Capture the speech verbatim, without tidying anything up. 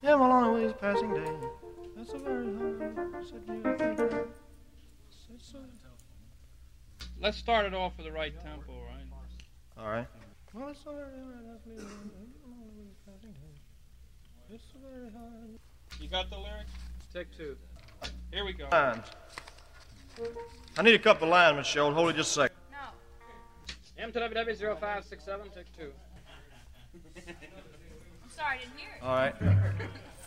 and while on his passing day, that's a very hard city. Let's start it off with the right tempo, right? All right. Well, it's a very hard passing day. It's a very hard. You got the lyrics? Take two. Here we go. Lines. I need a couple of lines, Miss Schultz. Hold it just a second. No. M to W W zero five six seven, take two. I'm sorry, I didn't hear it. All right.